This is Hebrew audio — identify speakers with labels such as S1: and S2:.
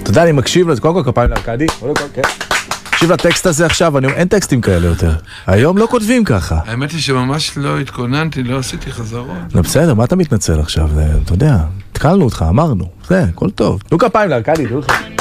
S1: אתה יודע, אני מקשיב לזה, קודם כל כפיים לארקדי, תקשיב לטקסט הזה עכשיו, אין טקסטים כאלה יותר. היום לא כותבים ככה.
S2: האמת היא שממש לא התכוננתי, לא עשיתי חזרות.
S1: בסדר, מה אתה מתנצל עכשיו? אתה יודע, התקלנו אותך, אמרנו. זה, הכל טוב. תנו כפיים לארקדי, תראו לך.